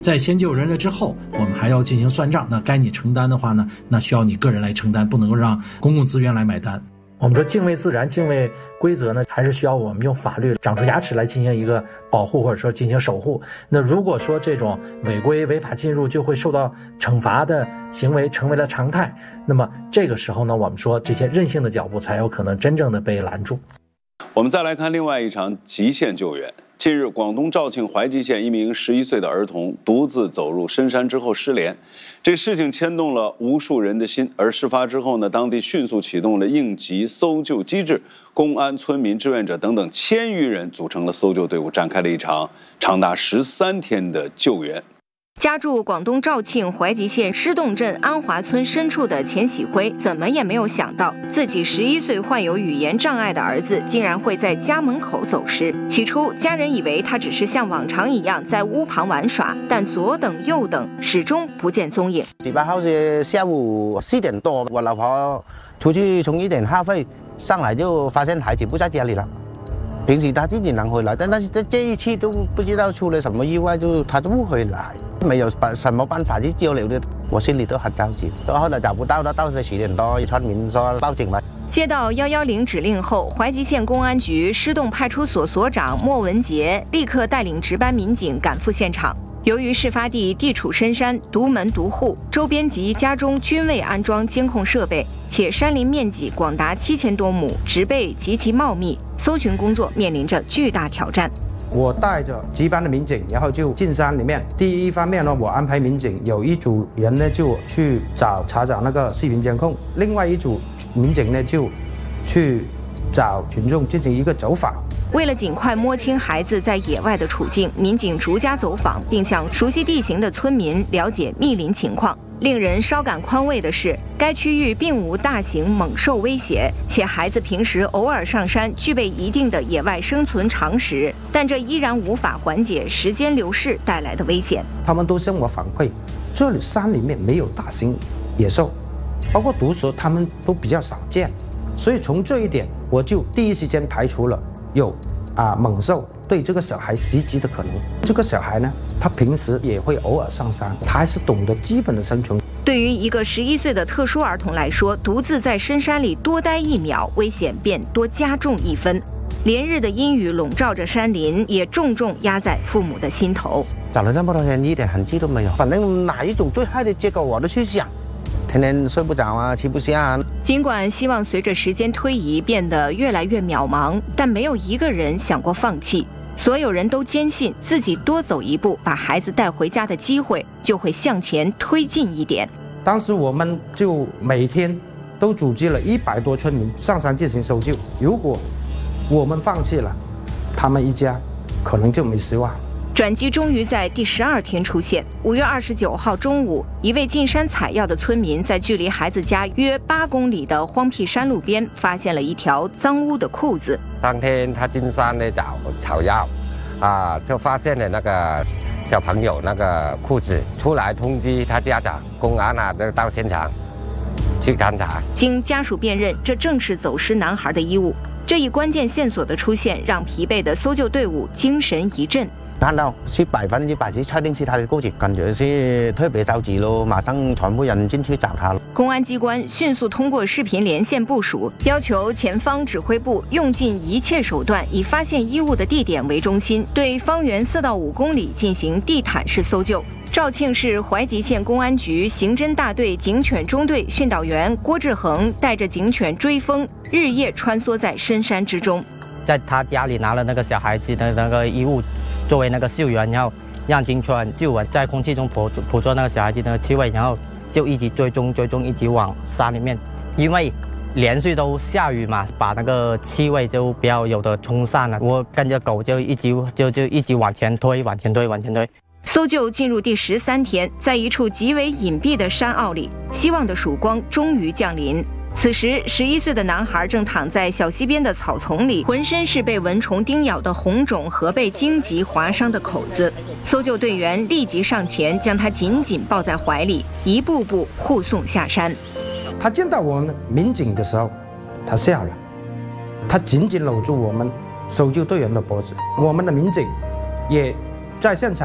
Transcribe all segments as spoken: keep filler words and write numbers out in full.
在先救人了之后，我们还要进行算账，那该你承担的话呢，那需要你个人来承担，不能够让公共资源来买单。 我们说敬畏自然、敬畏规则呢，还是需要我们用法律长出牙齿来进行一个保护，或者说进行守护。那如果说这种违规违法进入就会受到惩罚的行为成为了常态，那么这个时候呢，我们说这些任性的脚步才有可能真正的被拦住。 我们再来看另外一场极限救援。近日，广东肇庆怀集县一名十一岁的儿童独自走入深山之后失联，这事情牵动了无数人的心。而事发之后呢，当地迅速启动了应急搜救机制，公安、村民、志愿者等等千余人组成了搜救队伍，展开了一场长达十三天的救援。 家住广东肇庆怀集县施洞镇安华村深处的钱喜辉，怎么也没有想到，自己十一岁患有语言障碍的儿子竟然会在家门口走失。起初，家人以为他只是像往常一样在屋旁玩耍，但左等右等，始终不见踪影。 礼拜好似下午四点多，我老婆出去充一点话费，上来就发现孩子不在家里了。平时他自己能回来，但但是这这一次都不知道出了什么意外，就他都不回来，没有办什么办法去交流的，我心里都很着急。后来找不到他，到了十点多，村民说报警吧。 接到一一零指令后，怀集县公安局施洞派出所所长莫文杰立刻带领值班民警赶赴现场。由于事发地地处深山，独门独户，周边及家中均未安装监控设备，且山林面积广达七千多亩，植被极其茂密，搜寻工作面临着巨大挑战。 我带着值班的民警，然后就进山里面。第一方面呢，我安排民警有一组人呢就去找查找那个视频监控，另外一组民警呢就去找群众进行一个走访。 为了尽快摸清孩子在野外的处境，民警逐家走访，并向熟悉地形的村民了解密林情况。令人稍感宽慰的是，该区域并无大型猛兽威胁，且孩子平时偶尔上山，具备一定的野外生存常识，但这依然无法缓解时间流逝带来的危险。 他们都向我反馈，这里山里面没有大型野兽，包括毒蛇，他们都比较少见，所以从这一点，我就第一时间排除了有啊猛兽对这个小孩袭击的可能。这个小孩呢，他平时也会偶尔上山，他还是懂得基本的生存。 对于一个十一岁的特殊儿童来说，独自在深山里多待一秒，危险便多加重一分。连日的阴雨笼罩着山林，也重重压在父母的心头。 找了这么多天，一点痕迹都没有。反正哪一种最坏的结果我都去想。天天睡不着啊，吃不下啊。 尽管希望随着时间推移变得越来越渺茫，但没有一个人想过放弃。所有人都坚信自己多走一步，把孩子带回家的机会就会向前推进一点。 当时我们就每天都组织了一百多村民上山进行搜救。如果我们放弃了，他们一家可能就没希望。 转机终于在第十二天出现。五月二十九号中午，一位进山采药的村民在距离孩子家约八公里的荒僻山路边发现了一条脏污的裤子。 当天他进山呢找草药，啊，就发现了那个小朋友那个裤子，出来通知他家长，公安啊就到现场去勘查。 经家属辨认，这正是走失男孩的衣物。这一关键线索的出现，让疲惫的搜救队伍精神一振。 看到是百分之百是确定是他的裤子，感觉是特别着急咯，马上全部人进去找他了。 公安机关迅速通过视频连线部署，要求前方指挥部用尽一切手段，以发现衣物的地点为中心，对方圆四到五公里进行地毯式搜救。肇庆市怀集县公安局刑侦大队警犬中队训导员郭志恒带着警犬追风，日夜穿梭在深山之中。 在他家里拿了那个小孩子的那个衣物作为那个嗅源，然后让警犬嗅闻在空气中捕捕捉那个小孩子的气味，然后就一直追踪追踪，一直往山里面。因为连续都下雨嘛，把那个气味就比较有的冲散了。我跟着狗就一直就就一直往前推，往前推，往前推。 搜救进入第十三天，在一处极为隐蔽的山坳里，希望的曙光终于降临。此时，十一岁的男孩正躺在小溪边的草丛里，浑身是被蚊虫叮咬的红肿和被荆棘划伤的口子。搜救队员立即上前，将他紧紧抱在怀里，一步步护送下山。 他见到我们民警的时候，他笑了，他紧紧搂住我们搜救队员的脖子。我们的民警也在现场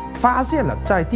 发现了在地